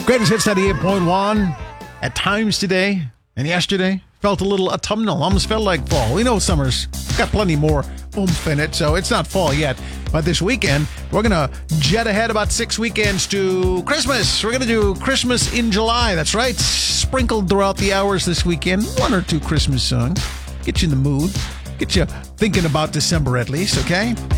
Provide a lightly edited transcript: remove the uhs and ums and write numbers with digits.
Greatest Hits 98.1. At times today and yesterday felt a little autumnal. Almost felt like fall. We know summer's got plenty more oomph in it, so it's not fall yet. But this weekend, we're going to jet ahead about 6 weekends to Christmas. We're going to do Christmas in July. That's right. Sprinkled throughout the hours this weekend. One or two Christmas songs. Get you in the mood. Get you thinking about December at least, okay?